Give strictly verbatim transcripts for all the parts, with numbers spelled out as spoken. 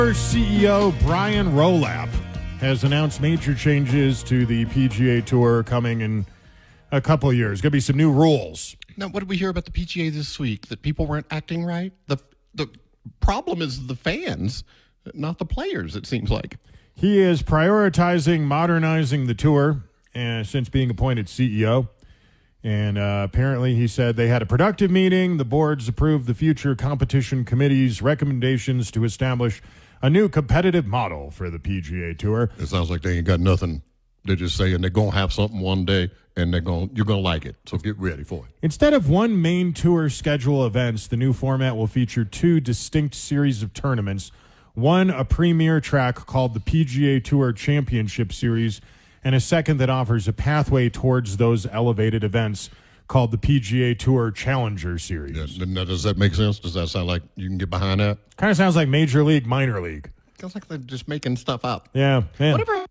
C E O Brian Rolapp has announced major changes to the P G A Tour coming in a couple of years. Going to be some new rules. Now, what did we hear about the P G A this week? That people weren't acting right? The the problem is the fans, not the players, it seems like. He is prioritizing modernizing the tour uh, since being appointed C E O. And uh, apparently he said they had a productive meeting. The boards approved the future competition committee's recommendations to establish a new competitive model for the P G A Tour. It sounds like they ain't got nothing. They're just saying they're going to have something one day, and they're going you're going to like it. So get ready for it. Instead of one main tour schedule events, the new format will feature two distinct series of tournaments. One, a premier track called the P G A Tour Championship Series, and a second that offers a pathway towards those elevated events called the P G A Tour Challenger Series. Yeah, now, does that make sense? Does that sound like you can get behind that? Kind of sounds like Major League, Minor League. Sounds like they're just making stuff up. Yeah. yeah. Whatever.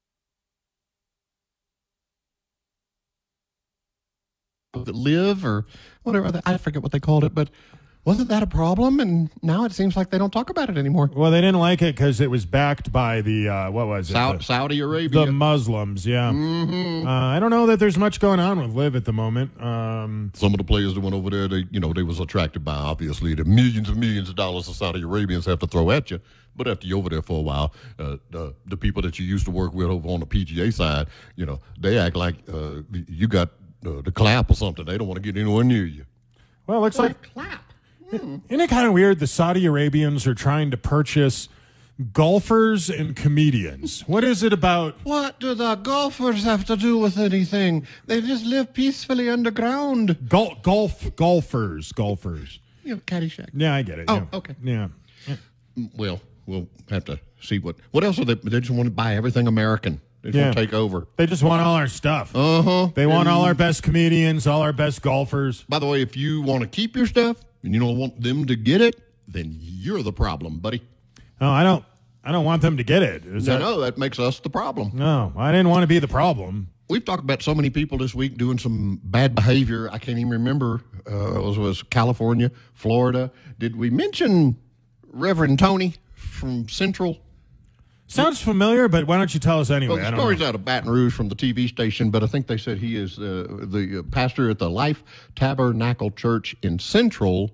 Live or whatever. I forget what they called it, but wasn't that a problem? And now it seems like they don't talk about it anymore. Well, they didn't like it because it was backed by the, uh, what was it? Saudi, the, Saudi Arabia. The Muslims, yeah. Mm-hmm. Uh, I don't know that there's much going on with Live at the moment. Um, Some of the players that went over there, they, you know, they was attracted by, obviously, the millions and millions of dollars the Saudi Arabians have to throw at you. But after you're over there for a while, uh, the, the people that you used to work with over on the P G A side, you know, they act like uh, you got uh, the clap or something. They don't want to get anywhere near you. Well, it looks like... clap. Hmm. Isn't it kind of weird the Saudi Arabians are trying to purchase golfers and comedians? What is it about? What do the golfers have to do with anything? They just live peacefully underground. Gol- golf, golfers, golfers. You know, Caddyshack. Yeah, I get it. Oh, yeah. okay. Yeah. yeah. Well, we'll have to see what. What else are they? They just want to buy everything American. They just Yeah. want to take over. They just want all our stuff. Uh huh. They want all our best comedians, all our best golfers. By the way, if you want to keep your stuff and you don't want them to get it, then you're the problem, buddy. Oh, I don't. I don't want them to get it. Is No, that, no, that makes us the problem. no, I didn't want to be the problem. We've talked about so many people this week doing some bad behavior. I can't even remember. Uh, it was, was California, Florida. Did we mention Reverend Tony from Central? Sounds familiar, but why don't you tell us anyway? Well, the I don't story's know. out of Baton Rouge from the T V station, but I think they said he is uh, the pastor at the Life Tabernacle Church in Central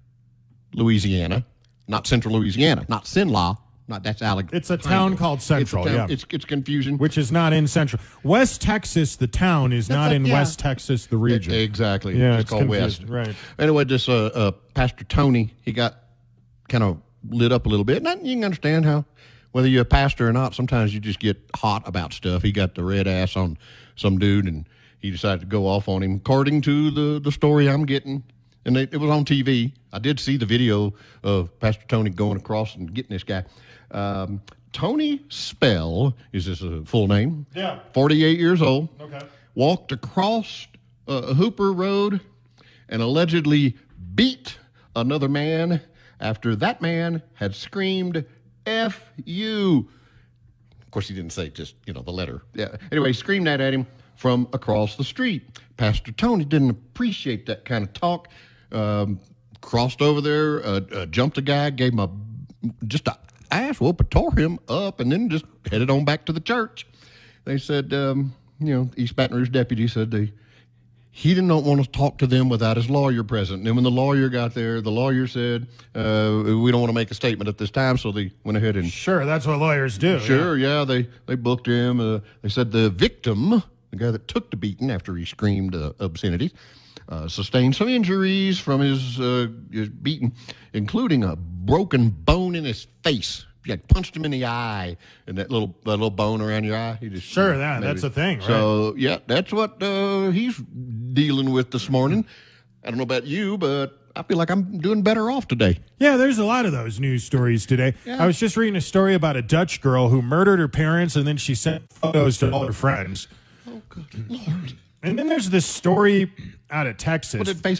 Louisiana. Not Central Louisiana, not Sinlaw. Not that's Alec. It's a town called Central, it's a town, yeah. It's, it's confusing. Which is not in Central. West Texas, the town, is not a- in yeah. West Texas, the region. Exactly. Yeah, it's, it's called West. confused, right. Anyway, this uh, uh, Pastor Tony, he got kind of lit up a little bit. And you can understand how, whether you're a pastor or not, sometimes you just get hot about stuff. He got the red ass on some dude, and he decided to go off on him, according to the, the story I'm getting. And it, it was on T V. I did see the video of Pastor Tony going across and getting this guy. Um, Tony Spell is his uh, full name. Yeah. forty-eight years old. Okay. Walked across uh, Hooper Road and allegedly beat another man after that man had screamed, F you. Of course, he didn't say just, you know, the letter. Yeah. Anyway, he screamed that at him from across the street. Pastor Tony didn't appreciate that kind of talk. Um, crossed over there, uh, uh, jumped a guy, gave him a just a ass whoop, tore him up, and then just headed on back to the church. They said, um, you know, East Baton Rouge deputy said they he did not want to talk to them without his lawyer present. And then when the lawyer got there, the lawyer said, uh, we don't want to make a statement at this time, so they went ahead and... Sure, that's what lawyers do. Sure, yeah, yeah they, they booked him. Uh, they said the victim, the guy that took the beating after he screamed uh, obscenities, uh, sustained some injuries from his, uh, his beating, including a broken bone in his face. You had punched him in the eye, and that little that little bone around your eye. He just Sure, that, that's a thing, right? So, yeah, that's what uh, he's dealing with this morning. I don't know about you, but I feel like I'm doing better off today. Yeah, there's a lot of those news stories today. Yeah. I was just reading a story about a Dutch girl who murdered her parents, and then she sent photos to all her friends. Oh, good Lord. And then there's this story out of Texas. What did Facebook